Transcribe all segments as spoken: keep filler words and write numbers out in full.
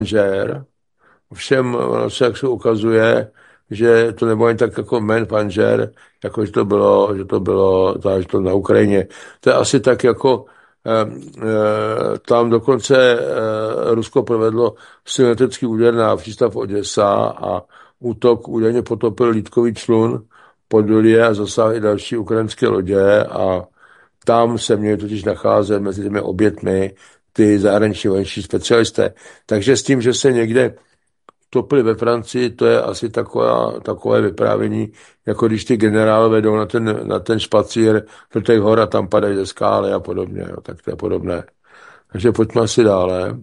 Panžer. Všem se jak se ukazuje, že to nebylo jen tak jako jmen Panžer, jako že to bylo, že to bylo, že to na Ukrajině. To je asi tak jako eh, eh, tam dokonce eh, Rusko provedlo symetrický úder na přístav Oděsa a útok údajně potopil lítkový člun Podulie a zasáhl i další ukrajinské lodě a tam se měli totiž nacházet mezi těmi obětmi ty zahraniční vojenští specialisté. Takže s tím, že se někde topili ve Francii, to je asi taková, takové vyprávění, jako když ty generálové jdou na ten, na ten špacír do těch hor a tam padají ze skály a podobně. Jo, tak to je podobné. Takže pojďme asi dále.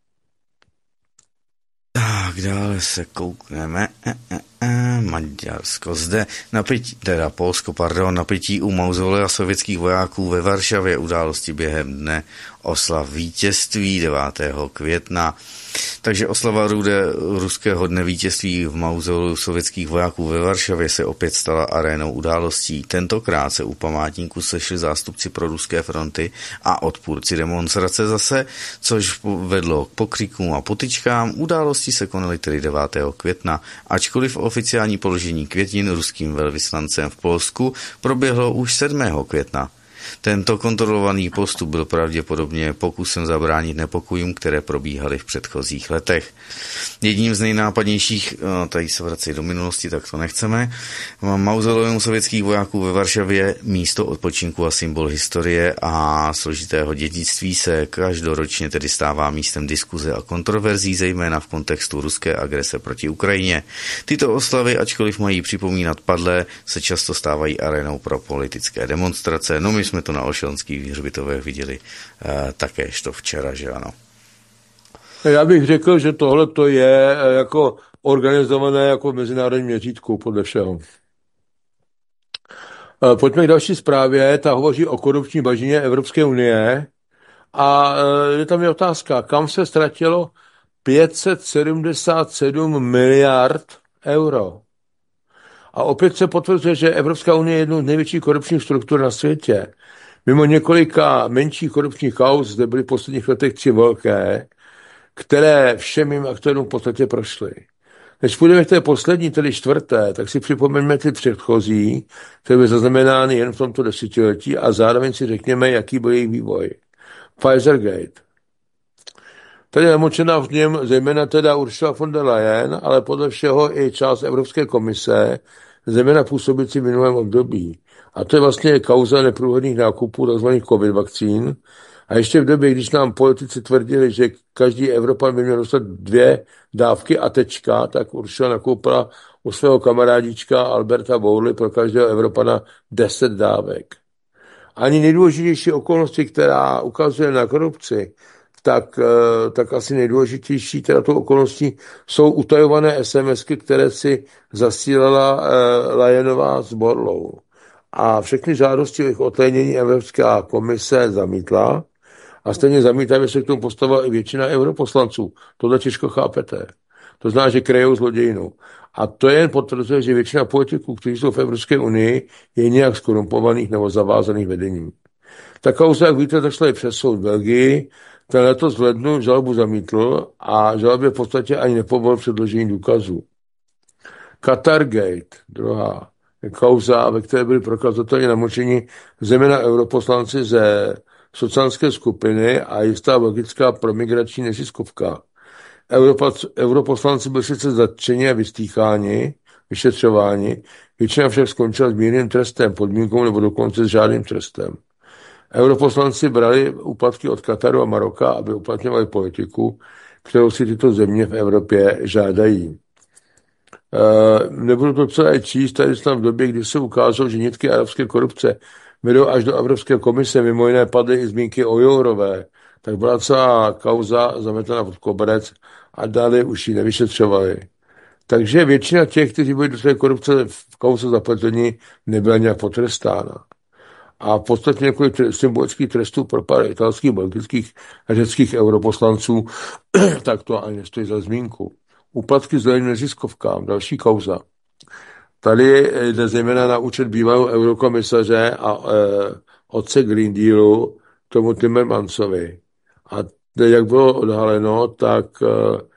Tak dále se koukneme. E, e, e, Maďarsko. Zde napětí, teda Polsko, pardon, napětí u mauzolea sovětských vojáků ve Varšavě, události během dne oslav vítězství devátého května. Takže oslava rude ruského dne vítězství v mauzoleu sovětských vojáků ve Varšavě se opět stala arénou událostí. Tentokrát se u památníku sešli zástupci pro ruské fronty a odpůrci demonstrace zase, což vedlo k pokřikům a potyčkám. Události se konaly tedy devátého května, ačkoliv oficiální položení květin ruským velvyslancem v Polsku proběhlo už sedmého května. Tento kontrolovaný postup byl pravděpodobně pokusem zabránit nepokojům, které probíhaly v předchozích letech. Jedním z nejnápadnějších, tady se vrací do minulosti, tak to nechceme, mauzoleum sovětských vojáků ve Varšavě, místo odpočinku a symbol historie a složitého dědictví, se každoročně tedy stává místem diskuze a kontroverzí, zejména v kontextu ruské agrese proti Ukrajině. Tyto oslavy, ačkoliv mají připomínat padlé, se často stávají arénou pro politické demonstrace. No my jsme to na Olšanských hřbitovech viděli eh, takéž to včera, že ano. Já bych řekl, že tohle to je jako organizované jako v mezinárodním měřítku podle všeho. Pojďme k další zprávě, ta hovoří o korupční bažině Evropské unie a je tam je otázka, kam se ztratilo pět set sedmdesát sedm miliard euro. A opět se potvrzuje, že Evropská unie je jednou z největších korupčních struktur na světě. Mimo několika menších korupčních kauz zde byly v posledních letech tři velké, které všem jim aktérům v podstatě prošly. Než půjdeme k té poslední, tedy čtvrté, tak si připomeňme ty předchozí, které byly zaznamenány jen v tomto desetiletí a zároveň si řekněme, jaký byl jejich vývoj. Pfizergate. Tady je namočená v něm zejména teda Ursula von der Leyen, ale podle všeho i část Evropské komise, zejména působící v minulém období. A to je vlastně kauza neprůhledných nákupů tzv. COVID vakcín. A ještě v době, když nám politici tvrdili, že každý Evropan by měl dostat dvě dávky a tečka, tak Ursula nakoupila u svého kamarádička Alberta Bourly pro každého Evropana deset dávek. Ani nejdůležitější okolnosti, která ukazuje na korupci, tak, tak asi nejdůležitější teda tou okolností jsou utajované SMSky, které si zasílala Leyenová s Bourlou. A všechny žádosti o jejich odtajnění Evropská komise zamítla a stejně zamítavě se k tomu postavila i většina europoslanců. Tohle těžko chápete. To znamená, že krejou zlodějinu. A to jen potvrzuje, že většina politiků, kteří jsou v Evropské unii, je nějak skorumpovaných nebo zavázaných vedením. Ta kauza, jak víte, zašla i přes soud v Belgii. Ten letos v lednu žalobu zamítl a žalobě v podstatě ani nepovolil předložení důkazů. Qatargate, druhá kauza, ve které byly prokazatelně namočeni zejména europoslanci ze sociálské skupiny a jistá logická promigrační neziskovka. Europoslanci byli sice zatčeni a vystýcháni, vyšetřováni, většina však skončila s mírným trestem, podmínkou nebo dokonce s žádným trestem. Europoslanci brali úplatky od Kataru a Maroka, aby uplatňovali politiku, kterou si tyto země v Evropě žádají. Uh, nebudu to celé číst, tady jsem v době, kdy se ukázalo, že nitky arabské korupce vedou až do Evropské komise, mimo jiné padly i zmínky o Jourové, tak byla celá kauza zametena pod koberec a dále už ji nevyšetřovali. Takže většina těch, kteří byli do té korupce v kauze zapletení, nebyla nějak potrestána. A v podstatě několik symbolických trestů pro pár italských, belgických a řeckých europoslanců, tak to ani nestojí za zmínku. Úplatky zeleným neziskovkám, další kauza. Tady jde zejména na účet bývalého eurokomisaře a e, otce Green Dealu, tomu Timmermansovi. A jak bylo odhaleno, tak e,